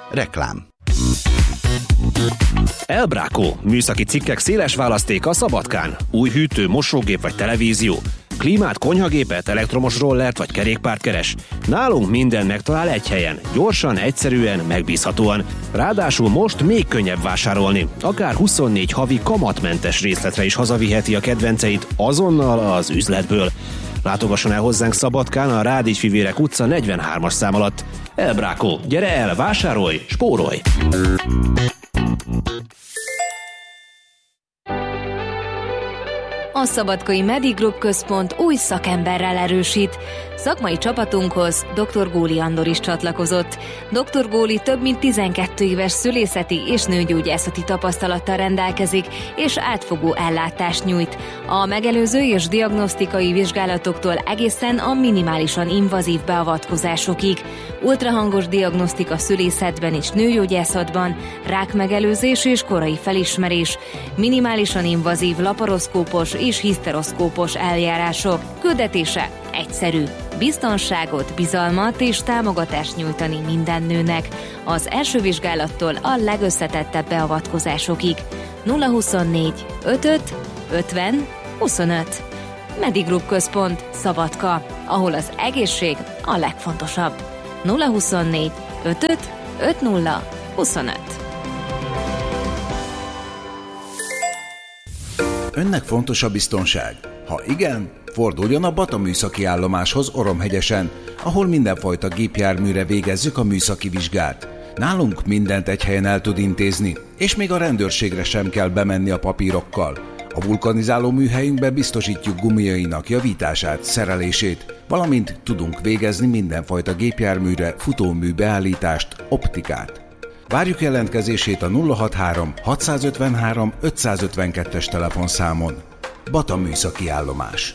Reklám. Elbrákó, műszaki cikkek széles választéka Szabadkán. Új hűtő, mosógép vagy televízió. Klímát, konyhagépet, elektromos rollert vagy kerékpárt keres? Nálunk minden megtalál egy helyen. Gyorsan, egyszerűen, megbízhatóan. Ráadásul most még könnyebb vásárolni. Akár 24 havi kamatmentes részletre is hazaviheti a kedvenceit azonnal az üzletből. Látogasson el hozzánk Szabadkán a Rádics-Fivérek utca 43-as szám alatt. Elbrákó, gyere el, vásárolj, spórolj! A Szabadkai Medigroup Központ új szakemberrel erősít. Szakmai csapatunkhoz dr. Góli Andor is csatlakozott. Dr. Góli több mint 12 éves szülészeti és nőgyógyászati tapasztalattal rendelkezik, és átfogó ellátást nyújt. A megelőző és diagnosztikai vizsgálatoktól egészen a minimálisan invazív beavatkozásokig. Ultrahangos diagnosztika szülészetben és nőgyógyászatban, rákmegelőzés és korai felismerés, minimálisan invazív laparoszkópos és hiszteroszkópos eljárások. Küldetése egyszerű. Biztonságot, bizalmat és támogatást nyújtani minden nőnek. Az első vizsgálattól a legösszetettebb beavatkozásokig. 024 55 50 25. Medigroup Központ, Szabadka, ahol az egészség a legfontosabb. 024 55 50 25. Önnek fontos a biztonság? Ha igen, forduljon a Bata műszaki állomáshoz Oromhegyesen, ahol mindenfajta gépjárműre végezzük a műszaki vizsgát. Nálunk mindent egy helyen el tud intézni, és még a rendőrségre sem kell bemenni a papírokkal. A vulkanizáló műhelyünkben biztosítjuk gumiainak javítását, szerelését, valamint tudunk végezni mindenfajta gépjárműre futómű beállítást, optikát. Várjuk jelentkezését a 063 653 552-es telefonszámon. Bata műszaki állomás.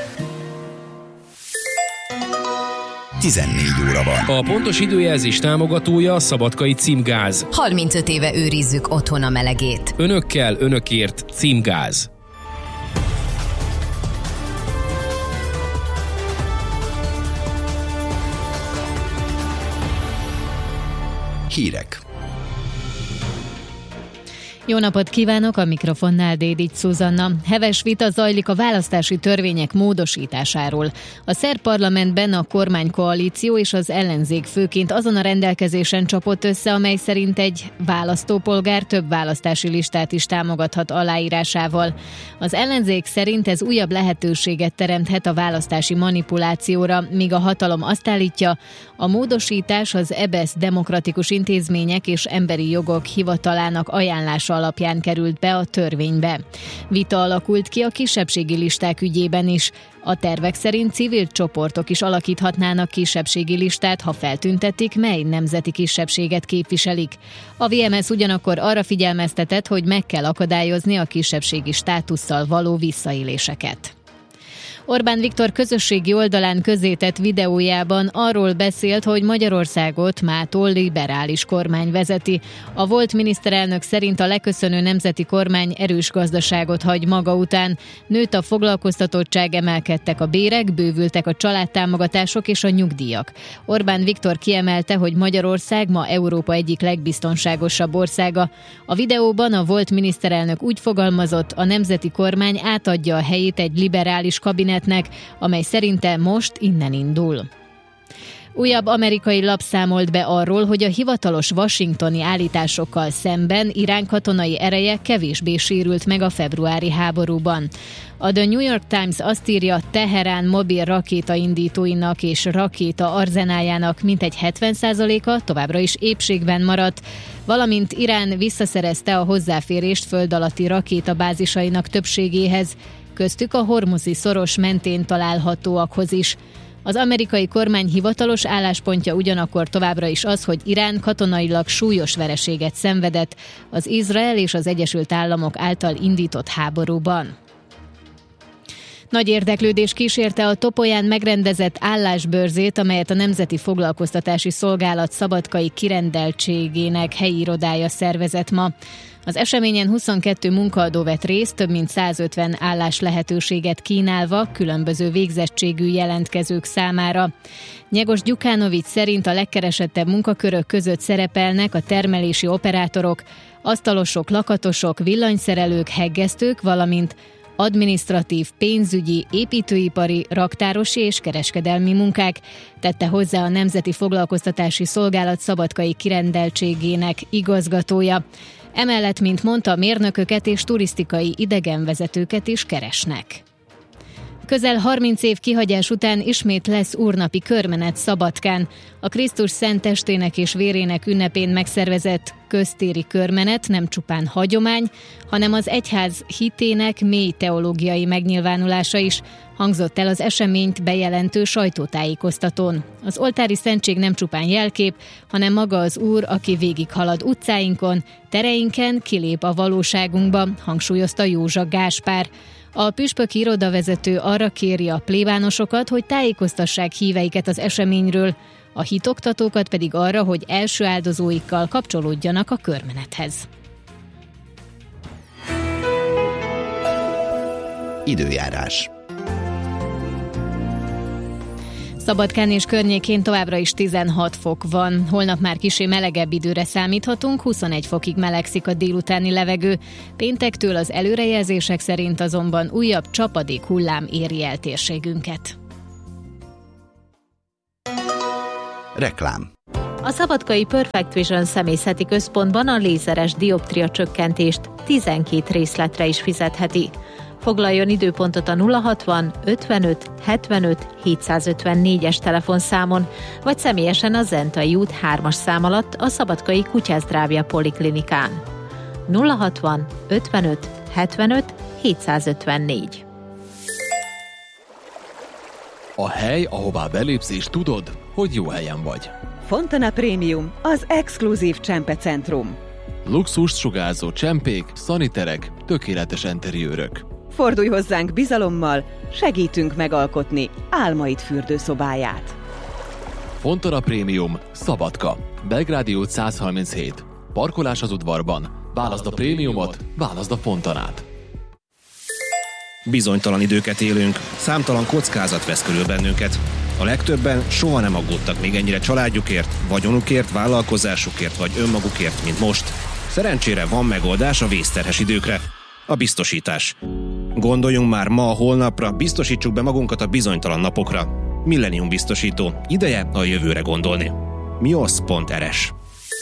14 óra van. A pontos időjelzés támogatója a Szabadkai Címgáz. 35 éve őrizzük otthon a melegét. Önökkel, önökért Címgáz. Hírek. Jó napot kívánok, a mikrofonnál Dédics Zsuzsanna. Heves vita zajlik a választási törvények módosításáról. A szerb parlamentben a kormánykoalíció és az ellenzék főként azon a rendelkezésen csapott össze, amely szerint egy választópolgár több választási listát is támogathat aláírásával. Az ellenzék szerint ez újabb lehetőséget teremthet a választási manipulációra, míg a hatalom azt állítja, a módosítás az EBESZ Demokratikus Intézmények és Emberi Jogok Hivatalának ajánlása alapján került be a törvénybe. Vita alakult ki a kisebbségi listák ügyében is. A tervek szerint civil csoportok is alakíthatnának kisebbségi listát, ha feltüntetik, mely nemzeti kisebbséget képviselik. A VMS ugyanakkor arra figyelmeztetett, hogy meg kell akadályozni a kisebbségi státusszal való visszaéléseket. Orbán Viktor közösségi oldalán közzétett videójában arról beszélt, hogy Magyarországot mától liberális kormány vezeti. A volt miniszterelnök szerint a leköszönő nemzeti kormány erős gazdaságot hagy maga után. Nőtt a foglalkoztatottság, emelkedtek a bérek, bővültek a családtámogatások és a nyugdíjak. Orbán Viktor kiemelte, hogy Magyarország ma Európa egyik legbiztonságosabb országa. A videóban a volt miniszterelnök úgy fogalmazott, a nemzeti kormány átadja a helyét egy liberális kabinetnek, amely szerinte most innen indul. Újabb amerikai lap számolt be arról, hogy a hivatalos washingtoni állításokkal szemben Irán katonai ereje kevésbé sérült meg a februári háborúban. A The New York Times azt írja, Teherán mobil rakétaindítóinak és rakéta arzenáljának mintegy 70%-a továbbra is épségben maradt, valamint Irán visszaszerezte a hozzáférést föld alatti rakétabázisainak többségéhez, köztük a Hormuzi szoros mentén találhatóakhoz is. Az amerikai kormány hivatalos álláspontja ugyanakkor továbbra is az, hogy Irán katonailag súlyos vereséget szenvedett az Izrael és az Egyesült Államok által indított háborúban. Nagy érdeklődés kísérte a Topolyán megrendezett állásbörzét, amelyet a Nemzeti Foglalkoztatási Szolgálat szabadkai kirendeltségének helyi irodája szervezett ma. Az eseményen 22 munkaadó vett részt, több mint 150 állás lehetőséget kínálva különböző végzettségű jelentkezők számára. Nyegos Gyukánovics szerint a legkeresettebb munkakörök között szerepelnek a termelési operátorok, asztalosok, lakatosok, villanyszerelők, heggesztők, valamint adminisztratív, pénzügyi, építőipari, raktárosi és kereskedelmi munkák, tette hozzá a Nemzeti Foglalkoztatási Szolgálat szabadkai kirendeltségének igazgatója. Emellett, mint mondta, mérnököket és turisztikai idegenvezetőket is keresnek. Közel 30 év kihagyás után ismét lesz úrnapi körmenet Szabadkán. A Krisztus szent testének és vérének ünnepén megszervezett köztéri körmenet nem csupán hagyomány, hanem az egyház hitének mély teológiai megnyilvánulása is, hangzott el az eseményt bejelentő sajtótájékoztatón. Az oltári szentség nem csupán jelkép, hanem maga az Úr, aki végighalad utcáinkon, tereinken, kilép a valóságunkba, hangsúlyozta Józsa Gáspár. A püspöki irodavezető arra kéri a plébánosokat, hogy tájékoztassák híveiket az eseményről, a hitoktatókat pedig arra, hogy első áldozóikkal kapcsolódjanak a körmenethez. Időjárás. Szabadkán és környékén továbbra is 16 fok van. Holnap már kissé melegebb időre számíthatunk, 21 fokig melegszik a délutáni levegő. Péntektől az előrejelzések szerint azonban újabb csapadék hullám éri el térségünket. Reklám. A szabadkai Perfect Vision személyzeti központban a lézeres dioptria csökkentést 12 részletre is fizetheti. Foglaljon időpontot a 060 55 75 754-es telefonszámon, vagy személyesen a Zentai út 3-as szám alatt a Szabadkai Kutyázdrávja Poliklinikán. 060 55 75 754. A hely, ahová belépsz és tudod, hogy jó helyen vagy. Fontana Premium, az exkluzív csempecentrum. Luxust sugárzó csempék, szaniterek, tökéletes enteriőrök. Fordulj hozzánk bizalommal, segítünk megalkotni álmaid fürdőszobáját. Fontana Premium, Szabadka, Belgrádi út 137. Parkolás az udvarban. Válaszd a prémiumot, válaszd a Fontanát. Bizonytalan időket élünk, számtalan kockázat vesz körül bennünket. A legtöbben soha nem aggódtak még ennyire családjukért, vagyonukért, vállalkozásukért vagy önmagukért, mint most. Szerencsére van megoldás a vészterhes időkre. A biztosítás. Gondoljunk már ma a holnapra, biztosítsuk be magunkat a bizonytalan napokra. Millennium biztosító. Ideje a jövőre gondolni. Miosz.rs.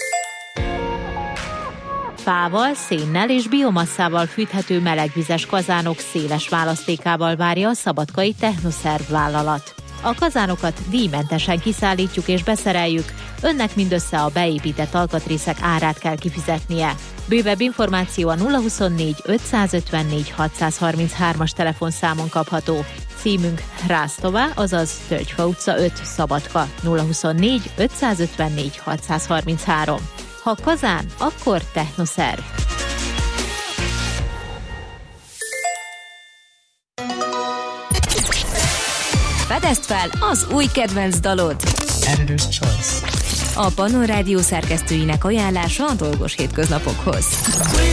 Fával, szénnel és biomasszával fűthető melegvizes kazánok széles választékával várja a szabadkai Technoszerv vállalat. A kazánokat díjmentesen kiszállítjuk és beszereljük, önnek mindössze a beépített alkatrészek árát kell kifizetnie. Bővebb információ a 024 554 633-as telefonszámon kapható. Címünk Rásztová, azaz Tölgyfa utca 5, Szabadka, 024 554 633. Ha kazán, akkor Technoszerv. Fedezd fel az új kedvenc dalod! Editor's Choice. A Pannon Rádió szerkesztőinek ajánlása a dolgos hétköznapokhoz.